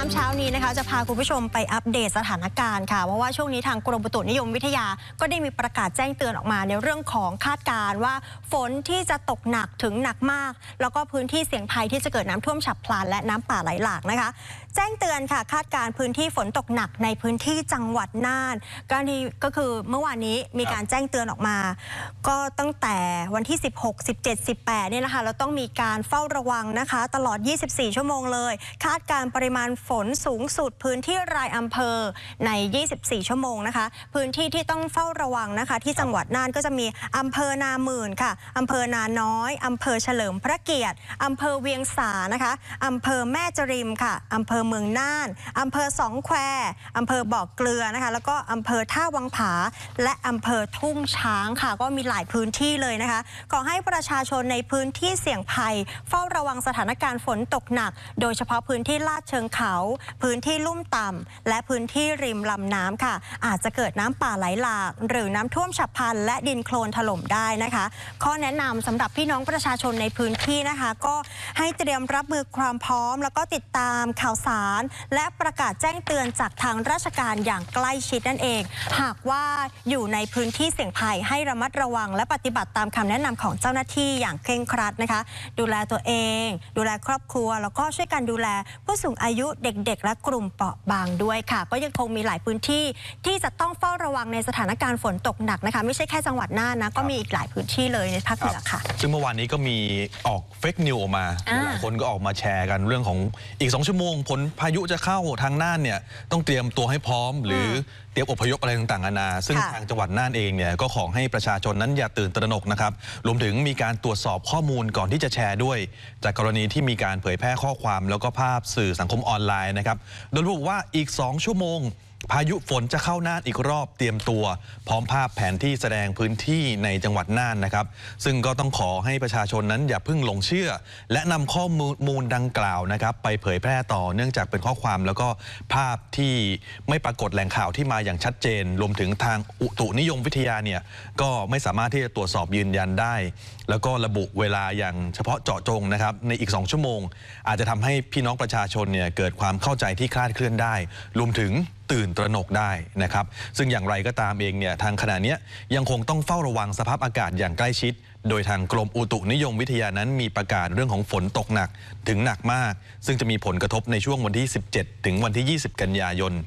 เช้านี้นะคะจะพาคุณผู้ชมไปอัปเดตสถานการณ์ค่ะเพราะว่าช่วงนี้ทางกรมอุตุนิยมวิทยาก็ได้มีประกาศแจ้งเตือนออกมาในเรื่องของคาดการณ์ว่าฝนที่จะตกหนักถึงหนักมากแล้วก็พื้นที่เสี่ยงภัยที่จะเกิดน้ำท่วมฉับพลันและน้ำป่าไหลหลากนะคะแจ้งเตือนค่ะคาดการณ์พื้นที่ฝนตกหนักในพื้นที่จังหวัดน่านก็คือเมื่อวานนี้มีการแจ้งเตือนออกมาก็ตั้งแต่วันที่16 17 18เนี่ยนะคะเราต้องมีการเฝ้าระวังนะคะตลอด24ชั่วโมงเลยคาดการปริมาณฝนสูงสุดพื้นที่รายอำเภอใน24ชั่วโมงนะคะพื้นที่ที่ต้องเฝ้าระวังนะคะที่จังหวัดน่านก็จะมีอำเภอนาหมื่นค่ะอำเภอนาน้อยอำเภอเฉลิมพระเกียรติอำเภอเวียงสานะคะอำเภอแม่จริมค่ะอำเภอเมืองน่านอำเภอสองแควอำเภอบ่อเกลือนะคะแล้วก็อำเภอท่าวังผาและอำเภอทุ่งช้างค่ะก็มีหลายพื้นที่เลยนะคะขอให้ประชาชนในพื้นที่เสี่ยงภัยเฝ้าระวังสถานการณ์ฝนตกหนักโดยเฉพาะพื้นที่ลาดเชิงเขาพื้นที่ลุ่มต่ำและพื้นที่ริมลำน้ำค่ะอาจจะเกิดน้ำป่าไหลหลากหรือน้ำท่วมฉับพลันและดินโคลนถล่มได้นะคะข้อแนะนำสำหรับพี่น้องประชาชนในพื้นที่นะคะก็ให้เตรียมรับมือความพร้อมแล้วก็ติดตามข่าวสารและประกาศแจ้งเตือนจากทางราชการอย่างใกล้ชิดนั่นเองหากว่าอยู่ในพื้นที่เสี่ยงภัยให้ระมัดระวังและปฏิบัติตามคำแนะนำของเจ้าหน้าที่อย่างเคร่งครัดนะคะดูแลตัวเองดูแลครอบครัวแล้วก็ช่วยกันดูแลผู้สูงอายุเด็กๆและกลุ่มเปราะบางด้วยค่ะก็ยังคงมีหลายพื้นที่ที่จะต้องเฝ้าระวังในสถานการณ์ฝนตกหนักนะคะไม่ใช่แค่จังหวัดน่านนะก็มีอีกหลายพื้นที่เลยในภาคเหนือค่ะซึ่งเมื่อวานนี้ก็มีออกเฟกนิวออกมาหลายคนก็ออกมาแชร์กันเรื่องของอีก2ชั่วโมงผลพายุจะเข้าทางน่านเนี่ยต้องเตรียมตัวให้พร้อมหรือเตรียมอพยพอะไรต่างๆนานาซึ่งทางจังหวัดน่านเองเนี่ยก็ขอให้ประชาชนนั้นอย่าตื่นตระหนกนะครับรวมถึงมีการตรวจสอบข้อมูลก่อนที่จะแชร์ด้วยจากกรณีที่มีการเผยแพร่ข้อความแล้วก็ภาพสื่อสังคมออนไลน์นะครับโดยระบุว่าอีก2ชั่วโมงพายุฝนจะเข้าน่านอีกรอบเตรียมตัวพร้อมภาพแผนที่แสดงพื้นที่ในจังหวัดน่านนะครับซึ่งก็ต้องขอให้ประชาชนนั้นอย่าเพิ่งหลงเชื่อและนำข้อมูลดังกล่าวนะครับไปเผยแพร่ต่อเนื่องจากเป็นข้อความแล้วก็ภาพที่ไม่ปรากฏแหล่งข่าวที่มาอย่างชัดเจนรวมถึงทางอุตุนิยมวิทยาเนี่ยก็ไม่สามารถที่จะตรวจสอบยืนยันได้แล้วก็ระบุเวลาอย่างเฉพาะเจาะจงนะครับในอีก2ชั่วโมงอาจจะทำให้พี่น้องประชาชนเนี่ยเกิดความเข้าใจที่คลาดเคลื่อนได้รวมถึงตื่นตระหนกได้นะครับซึ่งอย่างไรก็ตามเองเนี่ยทางขณะนี้ยังคงต้องเฝ้าระวังสภาพอากาศอย่างใกล้ชิดโดยทางกรมอุตุนิยมวิทยานั้นมีประกาศเรื่องของฝนตกหนักถึงหนักมากซึ่งจะมีผลกระทบในช่วงวันที่17ถึงวันที่20กันยายน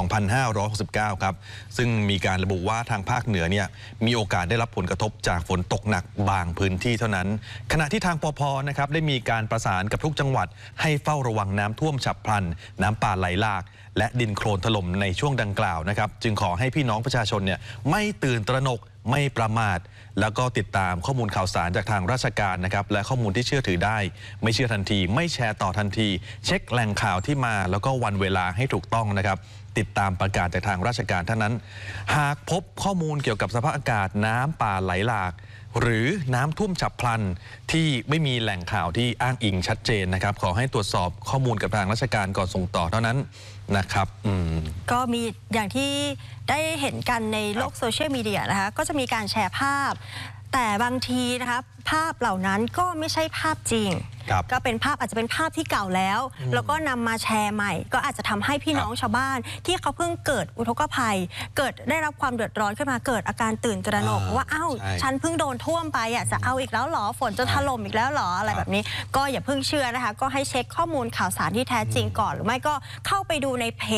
2569ครับซึ่งมีการระบุว่าทางภาคเหนือเนี่ยมีโอกาสได้รับผลกระทบจากฝนตกหนักบางพื้นที่เท่านั้นขณะที่ทางปภ.นะครับได้มีการประสานกับทุกจังหวัดให้เฝ้าระวังน้ำท่วมฉับพลันน้ำป่าไหลหลากและดินโคลนถล่มในช่วงดังกล่าวนะครับจึงขอให้พี่น้องประชาชนเนี่ยไม่ตื่นตระหนกไม่ประมาทแล้วก็ติดตามข้อมูลข่าวสารจากทางราชการนะครับและข้อมูลที่เชื่อถือได้ไม่เชื่อทันทีไม่แชร์ต่อทันทีเช็คแหล่งข่าวที่มาแล้วก็วันเวลาให้ถูกต้องนะครับติดตามประกาศจากทางราชการเท่านั้นหากพบข้อมูลเกี่ยวกับสภาพอากาศน้ำป่าไหลหลากหรือน้ำท่วมฉับพลันที่ไม่มีแหล่งข่าวที่อ้างอิงชัดเจนนะครับขอให้ตรวจสอบข้อมูลกับทางราชการก่อนส่งต่อเท่านั้นนะครับก็มีอย่างที่ได้เห็นกันในโลกโซเชียลมีเดียนะคะก็จะมีการแชร์ภาพแต่บางทีนะคะภาพเหล่านั้นก็ไม่ใช่ภาพจริงก็เป็นภาพอาจจะเป็นภาพที่เก่าแล้วแล้วก็นำมาแชร์ใหม่ก็อาจจะทำให้พี่น้องชาวบ้านที่เขาเพิ่งเกิดอุทกภัยเกิดได้รับความเดือดร้อนขึ้นมาเกิดอาการตื่นตระหนกว่าอ้าวฉันเพิ่งโดนท่วมไปจะเอาอีกแล้วหรอฝนจะถล่มอีกแล้วหรออะไรแบบนี้ก็อย่าเพิ่งเชื่อนะคะก็ให้เช็คข้อมูลข่าวสารที่แท้จริงก่อนหรือไม่ก็เข้าไปดูในเพจ